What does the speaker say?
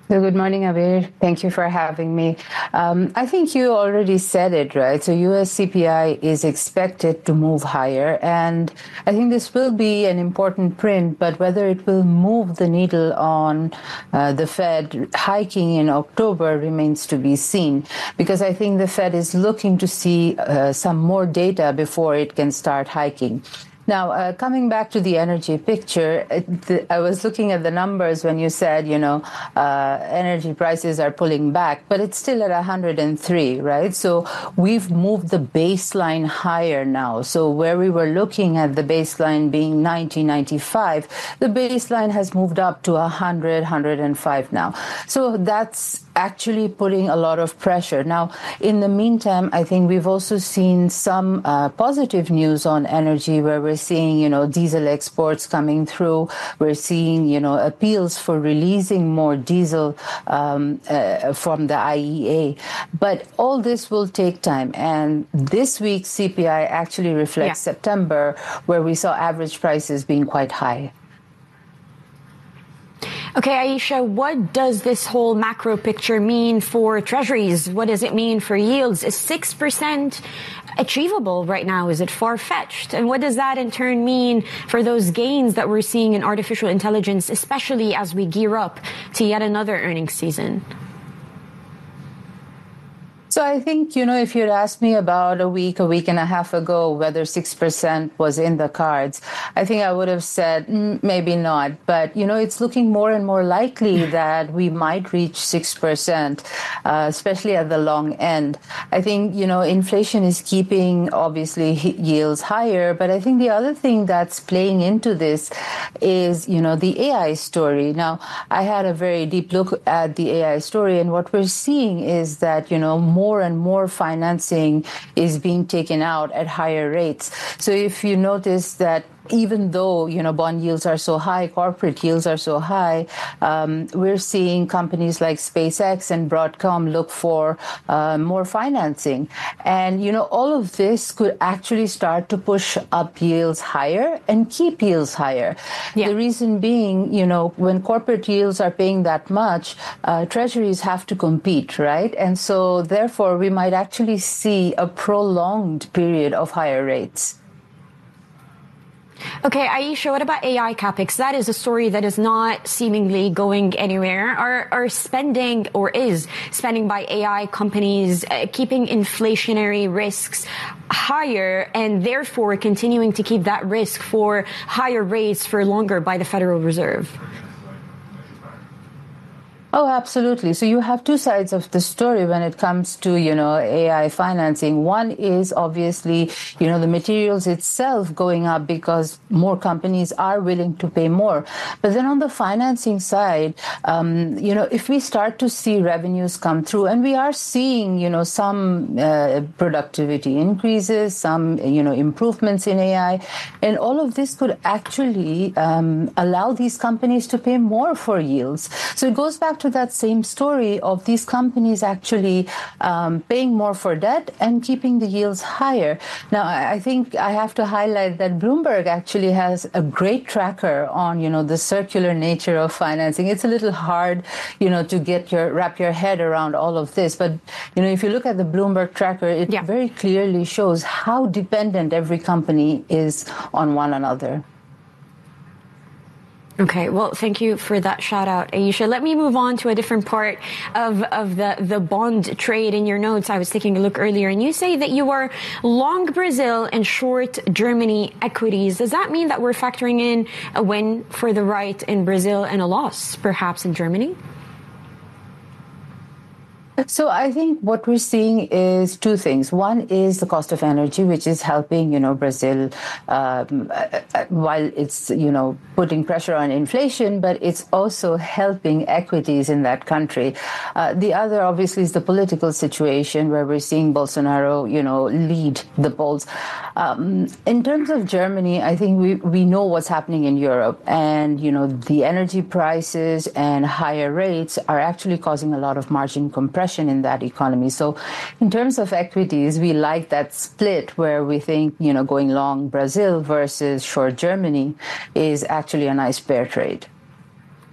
So good morning, Abir. Thank you for having me. I think you already said it, right? So US CPI is expected to move higher, and I think this will be an important print, but whether it will move the needle on the Fed hiking in October remains to be seen, because I think the Fed is looking to see some more data before it can start hiking. Now, coming back to the energy picture, I was looking at the numbers when you said, energy prices are pulling back, but it's still at 103, right? So we've moved the baseline higher now. So where we were looking at the baseline being 90, 95, the baseline has moved up to 100, 105 now. So that's actually putting a lot of pressure. Now, in the meantime, I think we've also seen some positive news on energy where we're seeing, diesel exports coming through. We're seeing, appeals for releasing more diesel from the IEA. But all this will take time. And this week's CPI actually reflects September, where we saw average prices being quite high. Okay, Aisha, what does this whole macro picture mean for treasuries? What does it mean for yields? Is 6% achievable right now? Is it far-fetched? And what does that in turn mean for those gains that we're seeing in artificial intelligence, especially as we gear up to yet another earnings season? So I think, if you'd asked me about a week and a half ago, whether 6% was in the cards, I think I would have said maybe not. But, it's looking more and more likely that we might reach 6%, especially at the long end. I think, inflation is keeping, obviously, yields higher. But I think the other thing that's playing into this is, the AI story. Now, I had a very deep look at the AI story. And what we're seeing is that, more and more financing is being taken out at higher rates. So if you notice that even though, bond yields are so high, corporate yields are so high, we're seeing companies like SpaceX and Broadcom look for more financing. And, all of this could actually start to push up yields higher and keep yields higher. Yeah. The reason being, when corporate yields are paying that much, treasuries have to compete, right? And so, therefore, we might actually see a prolonged period of higher rates. Okay, Aisha, what about AI capex? That is a story that is not seemingly going anywhere. Are spending, or is spending by AI companies keeping inflationary risks higher and therefore continuing to keep that risk for higher rates for longer by the Federal Reserve? Oh, absolutely. So you have two sides of the story when it comes to, AI financing. One is obviously, the materials itself going up because more companies are willing to pay more. But then on the financing side, if we start to see revenues come through, and we are seeing, some productivity increases, some, improvements in AI, and all of this could actually allow these companies to pay more for yields. So it goes back to that same story of these companies actually paying more for debt and keeping the yields higher. Now, I think I have to highlight that Bloomberg actually has a great tracker on, the circular nature of financing. It's a little hard, to wrap your head around all of this. But, if you look at the Bloomberg tracker, it very clearly shows how dependent every company is on one another. Okay, well, thank you for that shout out, Aisha. Let me move on to a different part of the bond trade. In your notes, I was taking a look earlier, and you say that you are long Brazil and short Germany equities. Does that mean that we're factoring in a win for the right in Brazil and a loss, perhaps, in Germany? So I think what we're seeing is two things. One is the cost of energy, which is helping, Brazil, while it's, putting pressure on inflation, but it's also helping equities in that country. The other, obviously, is the political situation where we're seeing Bolsonaro, lead the polls. In terms of Germany, I think we know what's happening in Europe, and, the energy prices and higher rates are actually causing a lot of margin compression in that economy. So in terms of equities, we like that split where we think, going long Brazil versus short Germany is actually a nice pair trade.